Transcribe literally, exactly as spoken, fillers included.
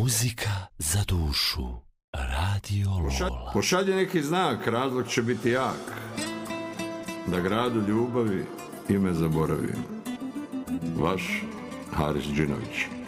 Muzika za dušu. Radio Lola. Pošalji neki znak, razlog će biti jak. Da gradu ljubavi ime zaboravim. Vaš Haris Džinović.